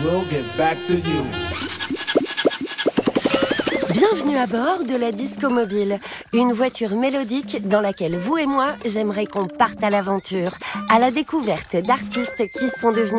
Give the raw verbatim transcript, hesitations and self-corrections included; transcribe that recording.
we'll get back to you. Bienvenue à bord de la Disco Mobile, une voiture mélodique dans laquelle vous et moi, j'aimerais qu'on parte à l'aventure, à la découverte d'artistes qui sont devenus